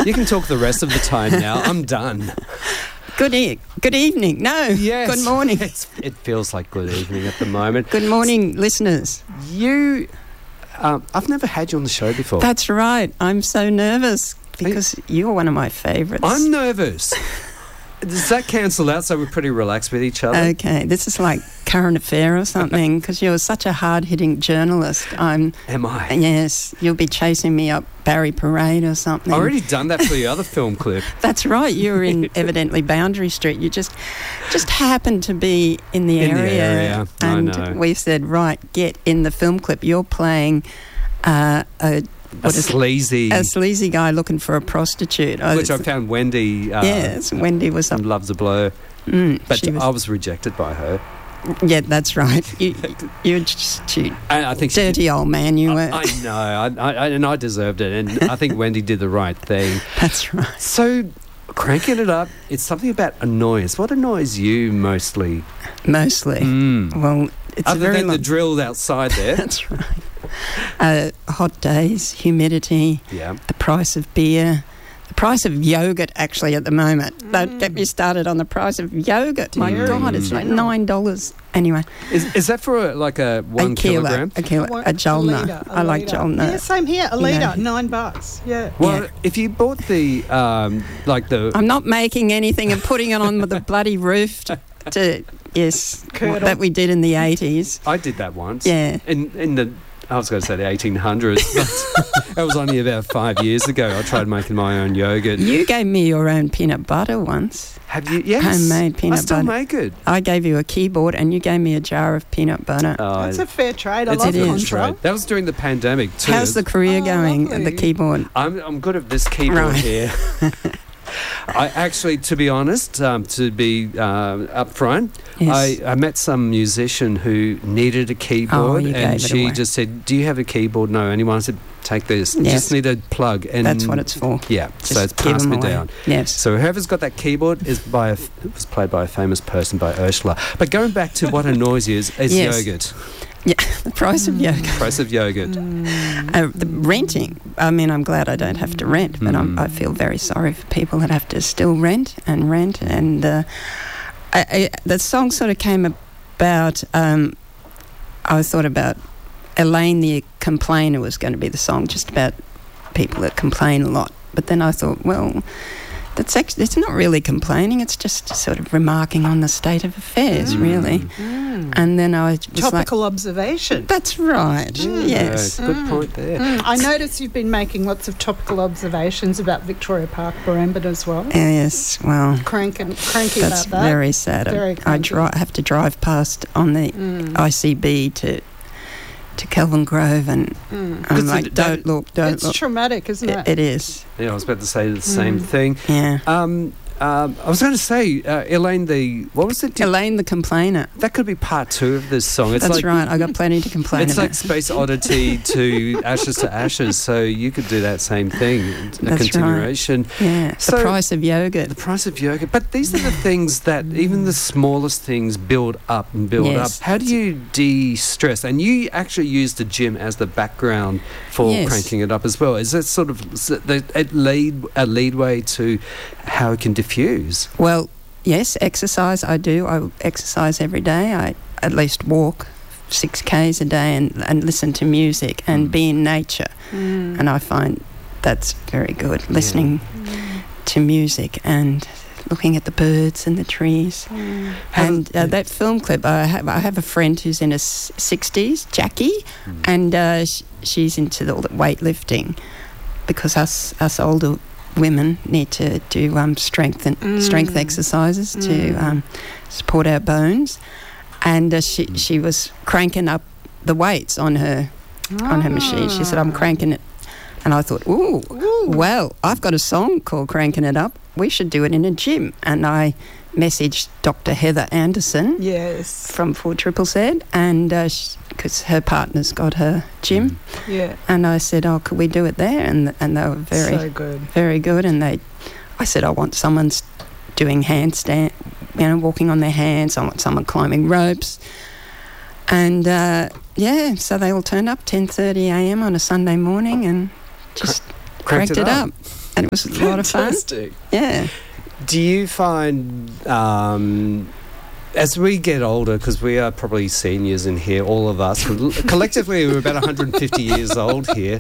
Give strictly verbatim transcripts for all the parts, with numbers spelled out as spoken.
You can talk the rest of the time now. I'm done. Good e- good evening. No, Yes. good morning. It's, it feels like good evening at the moment. Good morning, listeners. You, um, I've never had you on the show before. That's right. I'm so nervous because you're one of my favourites. I'm nervous. Does that cancel out so we're pretty relaxed with each other? Okay, this is like current affair or something because you're such a hard-hitting journalist. I'm. Am I? Yes, you'll be chasing me up Barry Parade or something. I've already done that for the other film clip. That's right. You were in evidently Boundary Street. You just just happened to be in the In the area, area, I and know. we said, right, get in the film clip. You're playing uh, a. A What is it? sleazy, A sleazy guy looking for a prostitute. Oh, which I it's- found Wendy. Uh, yes, Wendy was up. loves a blow, Mm, but she was, I was rejected by her. yeah, that's right. You, you're just too And I think she dirty old man. You were. I know, I, I, and I deserved it, and I think Wendy did the right thing. That's right. So, cranking it up, it's something about annoys. What annoys you mostly? Mostly. Mm. Well, it's a Other very than long. the drill outside there. That's right. Uh, hot days, humidity, Yeah. the price of beer, the price of yogurt. Actually, at the moment, don't get me started on the price of yogurt. My Dear. God, it's like nine dollars. Anyway, Is, is that for a, like a one a kilo, kilogram? a kilo, One- a jalna. litre, a I like litre. jalna. Yeah, same here. A You litre, know. nine bucks. Yeah. Well, Yeah. if you bought the, um, like the... I'm not making anything and putting it on the bloody roof to, to yes, Curdle. that we did in the eighties. I did that once. Yeah. In, in the... I was going to say the eighteen hundreds, but that was only about five years ago. I tried making my own yogurt. You gave me your own peanut butter once. Have you? Yes. Homemade peanut I still butter. make it. I gave you a keyboard and you gave me a jar of peanut butter. Oh, That's a fair trade. I it's love a good Contra. trade. That was during the pandemic too. How's the career Oh, going lovely. at the keyboard? I'm I'm good at this keyboard Right. here. I actually, to be honest, um, to be uh, upfront, Yes. I, I met some musician who needed a keyboard, Oh, you and gave it she away. just said, "Do you have a keyboard?" No, and I said, "Take this. You Yes. just need a plug." And That's what it's for. Yeah, Just so it's give passed them me away. down. Yes. So whoever's got that keyboard is by a, it was played by a famous person, by Ursula. But going back to what annoys you is, is Yes. yogurt. Yeah, the price of yogurt. Price of yogurt. Uh, the renting. I mean, I'm glad I don't have to rent, but I'm, Mm. I feel very sorry for people that have to still rent and rent. And uh, I, I, the song sort of came about. Um, I thought about Elaine the Complainer was going to be the song, just about people that complain a lot. But then I thought, well, that's actually, it's not really complaining. It's just sort of remarking on the state of affairs, really. Mm. And then I was like, Topical observation. that's right. Mm. Yes. Uh, good point there. Mm. I notice you've been making lots of topical observations about Victoria Park, Barambin as well. Yes. Well. Cranking, cranky That's about that. very sad. I- Very I cranky. dri- have to drive past on the Mm. I C B to to Kelvin Grove, and Mm. I'm It's like, a- don't look, don't It's look. traumatic, isn't It, it? it is. Yeah, I was about to say the same Mm. thing. Yeah. Um, um, I was going to say, uh, Elaine, the what was it? Elaine the Complainer. That could be part two of this song. It's That's like, right. I got plenty to complain It's about. like Space Oddity to Ashes to Ashes, so you could do that same thing, a That's continuation. yeah. So- the price of yogurt. The price of yogurt. But these are the things that even the smallest things build up and build Yes. up. How do you de-stress? And you actually use the gym as the background for Yes. cranking it up as well. Is that sort of s- the- a lead, a leadway to how it can diffuse? Well, yes, exercise. I do. I exercise every day. I at least walk six k's a day and, and listen to music and Mm. be in nature. Mm. And I find that's very good, listening to music and looking at the birds and the trees. Mm. And uh, that film clip, I have, I have a friend who's in her s- sixties, Jackie, Mm. and uh, sh- she's into all the weightlifting because us us older women need to do um, strength and Mm. strength exercises to Mm. um, support our bones. And uh, she she was cranking up the weights on her on her machine. She said, "I'm cranking it," and I thought, "Ooh, Ooh. well, I've got a song called Cranking It Up. We should do it in a gym." And I messaged Doctor Heather Anderson Yes. from four Triple Z, and because her partner's got her gym, Yeah. and I said, "Oh, could we do it there?" And and they were very So good. very good. And they, I said, "I want someone s- doing handstand, you know, walking on their hands. I want someone climbing ropes." And uh, yeah, so they all turned up ten thirty a.m. on a Sunday morning and just Cranked cranked it up. and it was a lot of fun. Fantastic. Yeah. Do you find, um, as we get older, because we are probably seniors in here, all of us, collectively we're about one hundred fifty years old here,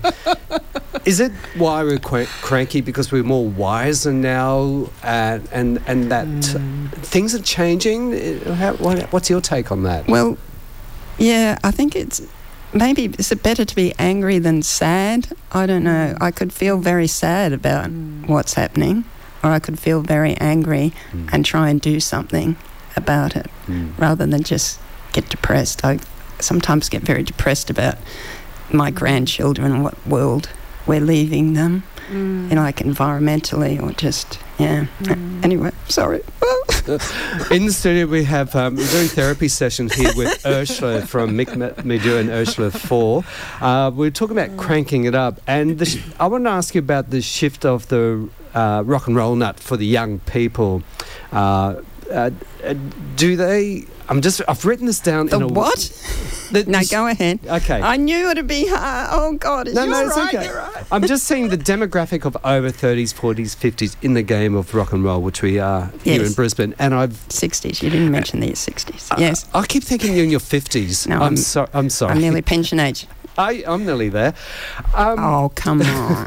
is it why we're qu- cranky because we're more wiser now and and, and that mm. things are changing? How, what, what's your take on that? Well, yeah, I think it's maybe, is it better to be angry than sad? I don't know. I could feel very sad about mm. what's happening, or I could feel very angry mm. and try and do something about it mm. rather than just get depressed. I sometimes get very depressed about my grandchildren and what world we're leaving them, mm. you know, like environmentally or just, yeah. Mm. Anyway, sorry. In the studio we have, um, we're doing therapy sessions here with Ursula from Mick Medu and Ursula four. Uh, we're talking about cranking it up, and the sh- I want to ask you about the shift of the uh, rock and roll nut for the young people. Uh, Uh, uh, do they? I'm just. I've written this down. The in a, what? The, no, this, go ahead. Okay. I knew it'd be hard. Oh God, it's no, no, it's right. okay. You're right. I'm just seeing the demographic of over thirties, forties, fifties in the game of rock and roll, which we are here yes. in Brisbane. And I've sixties. You didn't mention the sixties. Uh, yes. I keep thinking you're in your fifties. No, I'm, I'm so, I'm sorry. I'm nearly pension age. I, I'm nearly there. Um, oh come on.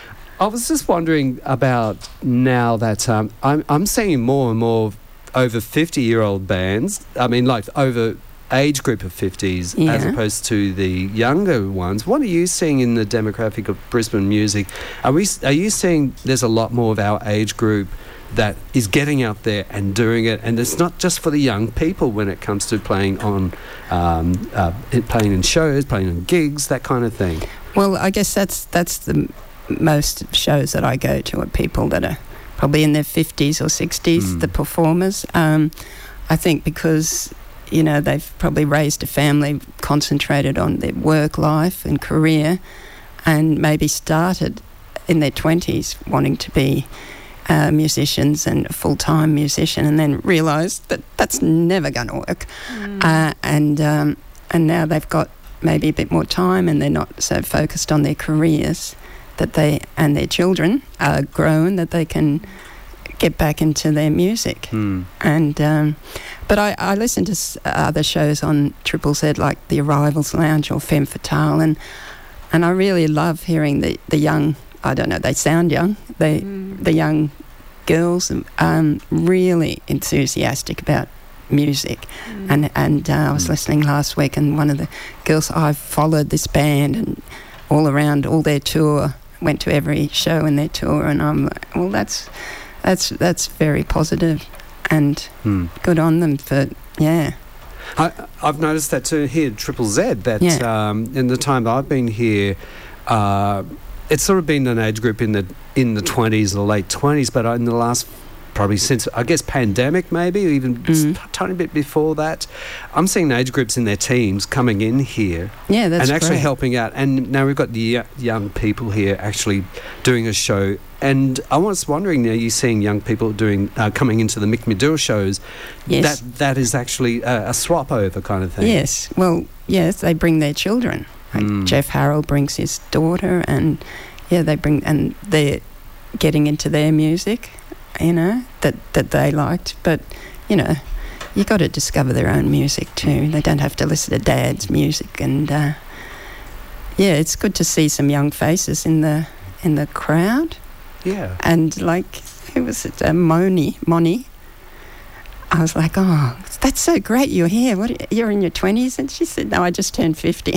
I was just wondering about now that um, I'm I'm seeing more and more over fifty-year-old bands, I mean, like over age group of fifties yeah. as opposed to the younger ones. What are you seeing in the demographic of Brisbane music? Are we? Are you seeing there's a lot more of our age group that is getting out there and doing it, and it's not just for the young people when it comes to playing on, um, uh, playing in shows, playing in gigs, that kind of thing? Well, I guess that's that's the most shows that I go to are people that are probably in their fifties or sixties, mm. the performers. Um, I think because, you know, they've probably raised a family, concentrated on their work life and career, and maybe started in their twenties wanting to be uh, musicians and a full-time musician, and then realised that that's never going to work. Mm. Uh, and um, and now they've got maybe a bit more time and they're not so focused on their careers, that they and their children are grown, that they can get back into their music. Mm. And um, but I, I listen to s- other shows on Triple Z, like the Arrivals Lounge or Femme Fatale, and and I really love hearing the, the young, I don't know, they sound young, they mm. the young girls um, really enthusiastic about music. Mm. And, and uh, I was mm. listening last week, and one of the girls, I've followed this band and all around all their tour, went to every show in their tour, and I'm like, well, that's that's that's very positive, and hmm. good on them for, yeah. I, I've noticed that too here at Triple Z, that yeah. um, in the time that I've been here, uh, it's sort of been an age group in the in the twenties or late twenties, but in the last probably since, I guess, pandemic maybe, even mm-hmm. a tiny bit before that, I'm seeing age groups in their teams coming in here. Yeah, that's and actually great. helping out. And now we've got the young people here actually doing a show. And I was wondering, are you seeing young people doing uh, coming into the Mick Medu shows? Yes. That That is actually a, a swap over kind of thing. Yes. Well, yes, they bring their children. Like mm. Jeff Harold brings his daughter, and yeah, they bring, and they're getting into their music, you know, that, that they liked. But, you know, you got to discover their own music too. They don't have to listen to Dad's music. And, uh, yeah, it's good to see some young faces in the in the crowd. Yeah. And, like, who was it? Uh, Moni. Moni. I was like, oh, that's so great you're here. What, you're in your twenties? And she said, no, I just turned fifty.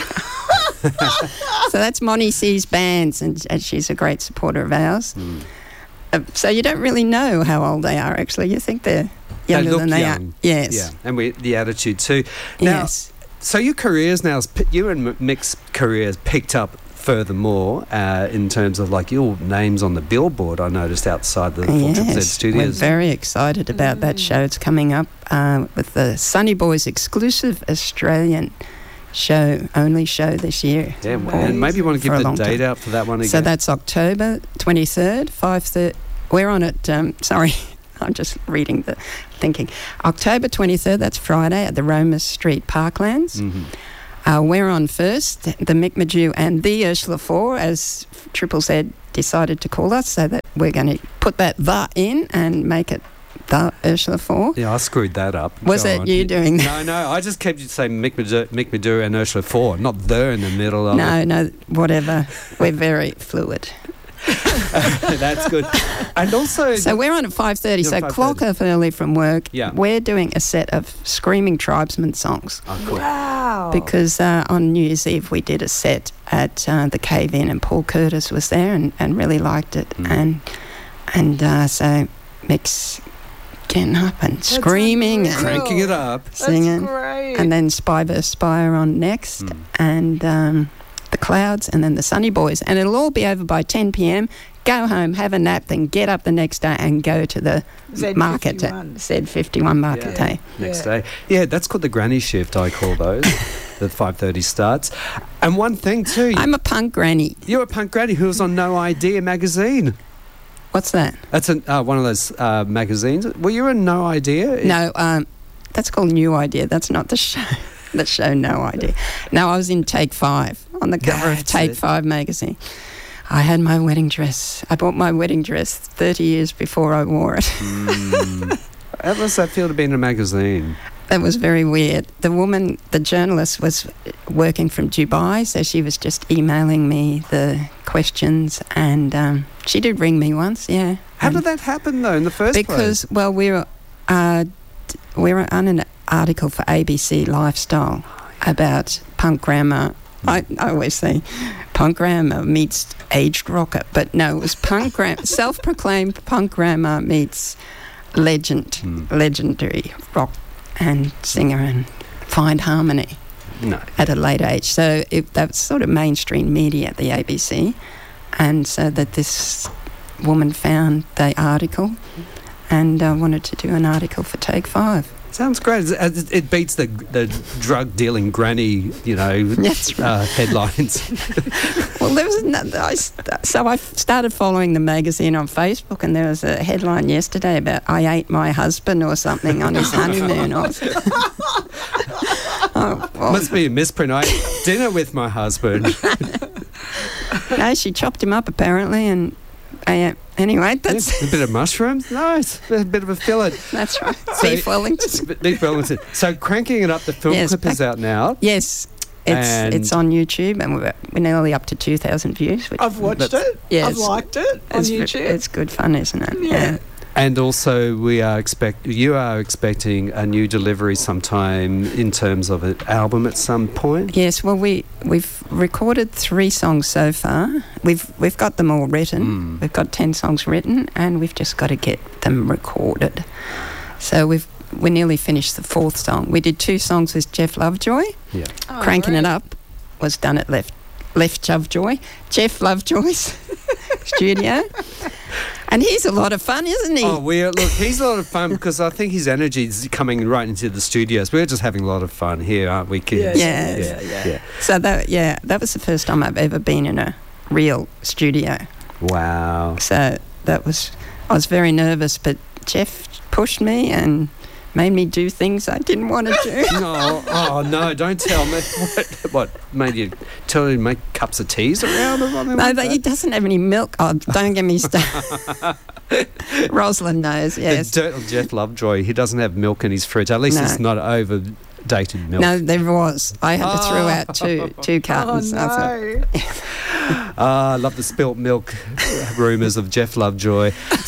So that's Moni C's bands, and, and she's a great supporter of ours. Mm. Uh, so you don't really know how old they are, actually. You think they're younger they than they young. are. Yes. Yeah, and we, the attitude too. Now, yes. So your careers now, you and Mick's career has picked up furthermore uh, in terms of like your names on the billboard, I noticed outside the yes. Triple Z studios. We're very excited about mm. that show. It's coming up uh, with the Sunny Boys exclusive Australian show, only show this year. Yeah, and maybe you want to give the date time. out for that one again. So that's October twenty-third, five thirty. We're on it, um, sorry, I'm just reading the thinking. October twenty-third, that's Friday, at the Roma Street Parklands. Mm-hmm. Uh, we're on first, the Mick Madew and the Ursula Four, as Triple Z decided to call us, so that we're going to put that the in and make it the Ursula Four. Yeah, I screwed that up. Was Go it on. you doing that? No, no, I just kept you saying Mick Madew, Mick Madew and Ursula Four, not the in the middle of No, it. no, whatever. We're very fluid. That's good. And also... So we're on at five thirty, You're so five clock thirty. off early from work. Yeah. We're doing a set of Screaming Tribesmen songs. Oh, cool. Wow. Because uh, on New Year's Eve we did a set at uh, the Cave Inn, and Paul Curtis was there and, and really liked it. Mm. And and uh, so Mick's getting up and screaming and unreal. Cranking it up. singing. That's great. And then Spy versus Spy are on next, Mm. and um, the Clouds, and then the Sunny Boys. And it'll all be over by ten p.m. Go home, have a nap, then get up the next day and go to the Z market, fifty-one. Z fifty-one market Yeah. day. Next Yeah. day. Yeah, that's called the granny shift, I call those. The five thirty starts. And one thing too, you- I'm a punk granny. you're a punk granny who was on No Idea magazine. What's that? That's an, uh, one of those uh, magazines. Well, you're in No Idea? No, um, that's called New Idea. That's not the show. The show No Idea. No, I was in Take Five, on the cover of That's Take it. Five magazine. I had my wedding dress. I bought my wedding dress thirty years before I wore it. Mm. How does that feel to be in a magazine? That was very weird. The woman, the journalist, was working from Dubai, so she was just emailing me the questions, and um, she did ring me once, yeah. How And did that happen, though, in the first place? because, well, we were, uh, d- we were on an article for A B C Lifestyle about punk grammar. I, I always say punk grammar meets aged rocker, but no, it was punk grammar, self-proclaimed punk grammar meets legend, Hmm. legendary rock and singer and find harmony No. at a late age. So it, that was sort of mainstream media at the A B C, and so that this woman found the article and uh, wanted to do an article for Take Five. Sounds great. It, it beats the the drug dealing granny, you know, That's right. uh, headlines. Well, there was another, I, st- so I started following the magazine on Facebook, and there was a headline yesterday about I ate my husband or something on his honeymoon. Or oh, well, Must be a misprint. I ate dinner with my husband. no, she chopped him up apparently, and uh, anyway, that's a bit of mushrooms. Nice. A bit of a fillet. that's right. So- Beef Wellington. Beef Wellington. So cranking it up. The film Yes, clip is out now. Yes, it's And- it's on YouTube, and we're, we're nearly up to two thousand views. Which, I've watched That's- it. Yeah, I've it's- liked it on it's, YouTube. It's good fun, isn't it? Yeah. And also, we are expect you are expecting a new delivery sometime in terms of an album at some point. Yes, well, we we've recorded three songs so far. We've we've got them all written. Mm. We've got ten songs written, and we've just got to get them recorded. So we've we nearly finished the fourth song. We did two songs with Jeff Lovejoy. Yeah. Oh, Cranking It great. Up was done at Left Left Lovejoy, Jeff Lovejoy's studio, and he's a lot of fun, isn't he? Oh, we are, look. He's a lot of fun because I think his energy is coming right into the studios. We're just having a lot of fun here, aren't we, kids? Yeah, Yes. yeah, yeah. Yeah. So that yeah, that was the first time I've ever been in a real studio. Wow. So that was, I was very nervous, but Jeff pushed me and made me do things I didn't want to do. No, oh no! Don't tell me what, what made you tell you to make cups of teas around or something. No, like but he that? doesn't have any milk. Oh, don't get me started. Rosalind knows, yes. The dirt of Jeff Lovejoy. He doesn't have milk in his fridge. At least No. it's not overdated milk. No, there was. I had to throw Oh. out two two Oh, cartons. I thought, no. Ah, I love the spilt milk rumours of Jeff Lovejoy.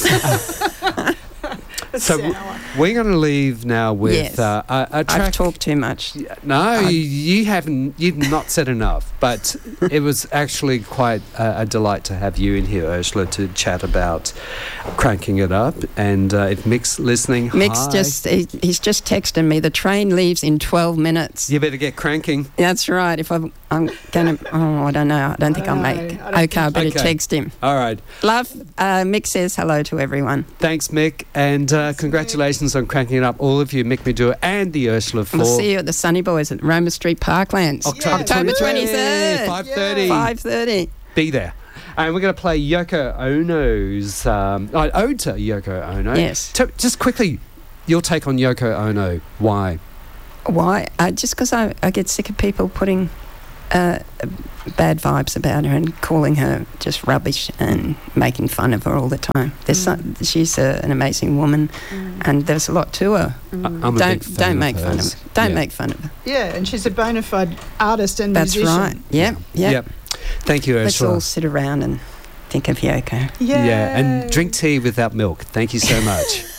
So w- Sour. we're going to leave now with Yes. uh, a, a track. I've talked too much. No, I- you, you haven't. You've not said enough. But it was actually quite a, a delight to have you in here, Ursula, to chat about cranking it up. And uh, if Mick's listening, Mick's hi. just, he, he's just texted me, the train leaves in twelve minutes. You better get cranking. That's right. If I'm, I'm going to, oh, I don't know. I don't think I I'll don't make know. it. I don't Okay, I think- better Okay. text him. All right. Love, uh, Mick says hello to everyone. Thanks, Mick, and uh, congratulations on cranking it up, all of you, Mick Madew and the Ursula Four. We'll see you at the Sunny Boys at Roma Street Parklands. October, October twenty-third. five thirty. five thirty. Be there. And we're going to play Yoko Ono's um, oh, ode to Yoko Ono. Yes. So, just quickly, your take on Yoko Ono. Why? Why? Uh, just because I, I get sick of people putting uh, bad vibes about her and calling her just rubbish and making fun of her all the time. There's Mm. some, she's a, an amazing woman, Mm. and there's a lot to her. I- Mm. I'm a don't big fan don't of make fun of hers. her. Don't Yeah. make fun of her. Yeah, and she's a bona fide artist and That's musician. right. Yep. Yep. Yep. Thank you, Let's Ursula. all sit around and think of Yoko. Yay. Yeah, and drink tea without milk. Thank you so much.